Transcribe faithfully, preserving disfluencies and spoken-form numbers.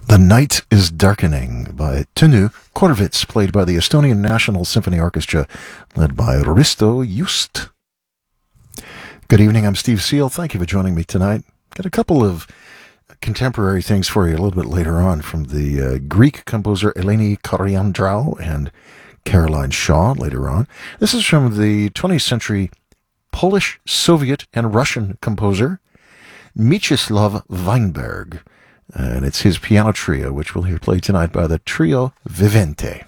The Night is Darkening by Tenu Korvits, played by the Estonian National Symphony Orchestra, led by Risto Just. Good evening, I'm Steve Seal. Thank you for joining me tonight. Got a couple of contemporary things for you a little bit later on from the uh, Greek composer Eleni Kariandraou and Caroline Shaw later on. This is from the twentieth century Polish, Soviet, and Russian composer Mieczysław Weinberg. And it's his piano trio, which we'll hear played tonight by the Trio Vivente.